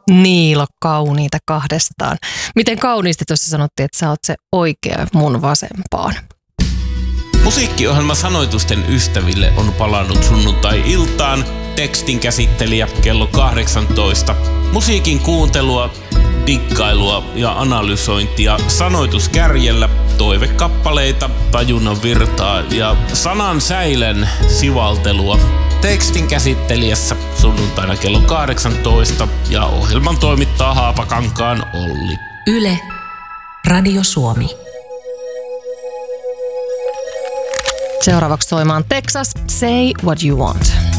Niilo, kauniita kahdestaan. Miten kauniisti tuossa sanottiin, että sä oot se oikea mun vasempaan. Musiikkiohjelma Sanoitusten ystäville on palannut sunnuntai-iltaan. Tekstin käsittelijä kello 18. Musiikin kuuntelua, dikkailua ja analysointia sanoituskärjellä, toivekappaleita, tajunnan virtaa ja sanan säilen sivaltelua. Tekstin käsittelijässä sunnuntaina kello 18 ja ohjelman toimittaa Haapakankaan Olli. Yle, Radio Suomi. Seuraavaksi soimaan Texas, Say What You Want.